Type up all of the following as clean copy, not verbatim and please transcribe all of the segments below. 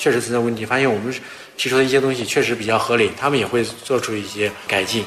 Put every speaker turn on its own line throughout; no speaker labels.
确实存在问题，发现我们提出的一些东西确实比较合理，他们也会做出一些改进。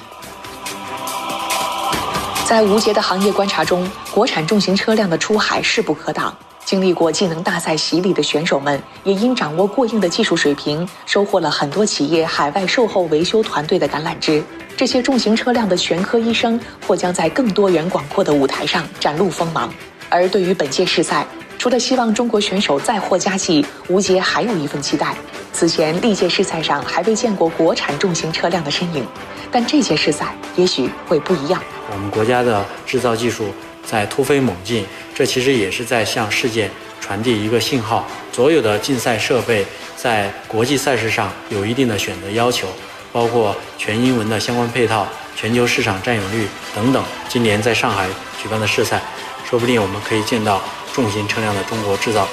在无节的行业观察中，国产重型车辆的出海势不可挡。经历过技能大赛洗礼的选手们，也因掌握过硬的技术水平，收获了很多企业海外售后维修团队的橄榄枝。这些重型车辆的全科医生或将在更多元广阔的舞台上展露锋芒。而对于本届世赛，除了希望中国选手再获佳绩，无节还有一份期待。此前历届世赛上还未见过国产重型车辆的身影，但这届世赛也许会不一样。
我们国家的制造技术在突飞猛进，这其实也是在向世界传递一个信号。所有的竞赛设备在国际赛事上有一定的选择要求，包括全英文的相关配套、全球市场占有率等等。今年在上海举办的世赛，说不定我们可以见到重型车辆的中国制造。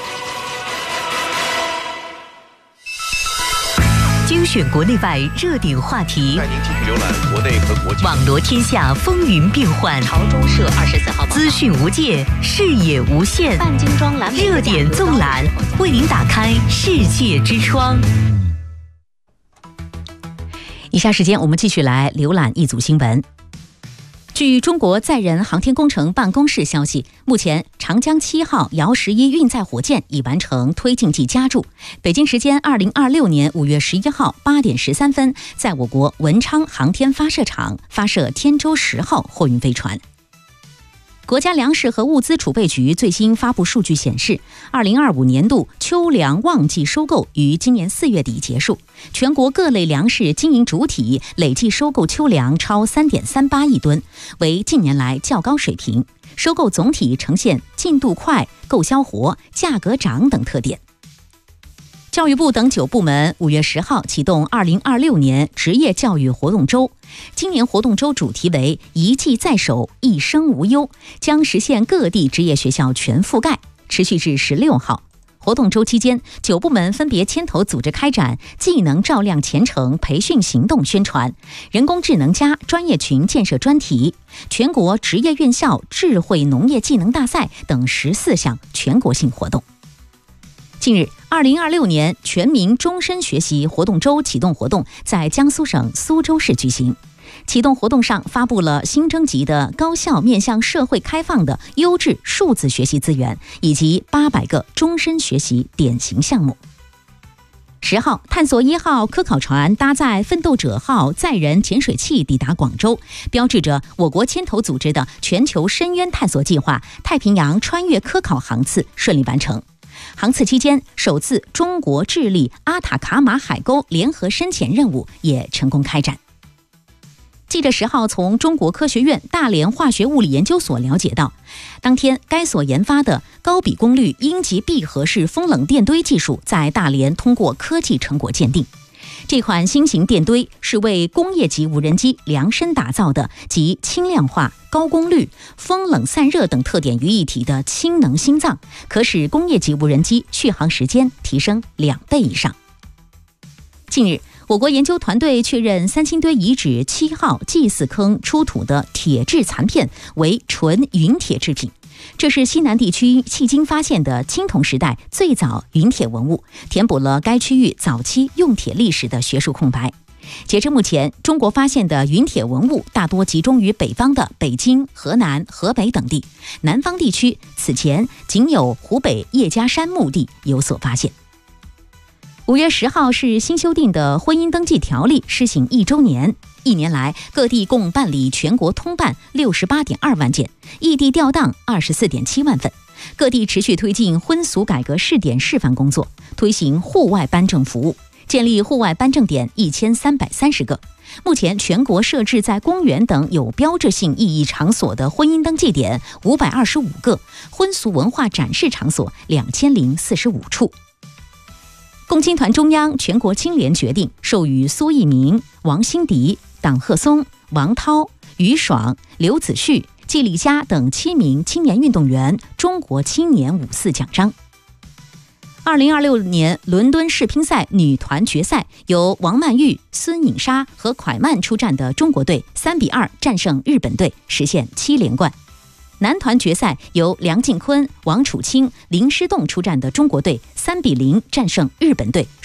精选国内外热点话题，
带您继续浏览国内和国际
网罗天下风云变幻。
朝中社24号
资讯无界，视野无限。
半精装蓝
热点纵览，为您打开世界之窗。以下时间，我们继续来浏览一组新闻。据中国载人航天工程办公室消息，目前长江7号遥11运载火箭已完成推进剂加注。北京时间2026年5月11号8点13分，在我国文昌航天发射场发射天舟10号货运飞船。国家粮食和物资储备局最新发布数据显示，2025年度秋粮旺季收购于今年4月底结束，全国各类粮食经营主体累计收购秋粮超3.38亿吨，为近年来较高水平，收购总体呈现进度快、购销活、价格涨等特点。教育部等9部门5月10号启动2026年职业教育活动周。今年活动周主题为一技在手，一生无忧，将实现各地职业学校全覆盖，持续至16号。活动周期间，9部门分别牵头组织开展技能照亮前程培训行动宣传、人工智能+专业群建设专题、全国职业院校智慧农业技能大赛等14项全国性活动。近日，2026年全民终身学习活动周启动活动在江苏省苏州市举行。启动活动上发布了新征集的高校面向社会开放的优质数字学习资源，以及800个终身学习典型项目。10号，探索1号科考船搭载奋斗者号载人潜水器抵达广州，标志着我国牵头组织的全球深渊探索计划太平洋穿越科考航次顺利完成。航次期间，首次中国智利阿塔卡马海沟联合深潜任务也成功开展。记者10号从中国科学院大连化学物理研究所了解到，当天该所研发的高比功率阴极闭合式风冷电堆技术在大连通过科技成果鉴定。这款新型电堆是为工业级无人机量身打造的，集轻量化、高功率、风冷散热等特点于一体的氢能心脏，可使工业级无人机续航时间提升2倍以上。近日，我国研究团队确认三星堆遗址7号祭祀坑出土的铁质残片为纯陨铁制品，这是西南地区迄今发现的青铜时代最早陨铁文物，填补了该区域早期用铁历史的学术空白。截至目前，中国发现的陨铁文物大多集中于北方的北京、河南、河北等地，南方地区此前仅有湖北叶家山墓地有所发现。5月10号是新修订的婚姻登记条例施行1周年。1年来，各地共办理全国通办68.2万件，异地调档24.7万份。各地持续推进婚俗改革试点示范工作，推行户外颁证服务，建立户外颁证点1330个。目前全国设置在公园等有标志性意义场所的婚姻登记点525个，婚俗文化展示场所2045处。共青团中央、全国青联决定授予苏翊鸣、王辛迪、党鹤松、王涛、于爽、刘子旭、季丽佳等7名青年运动员中国青年5·4奖章。2026年伦敦世乒赛女团决赛，由王曼玉、孙颖莎和蒯曼出战的中国队3-2战胜日本队，实现7连冠。男团决赛由梁靖昆、王楚钦、林诗栋出战的中国队3-0战胜日本队，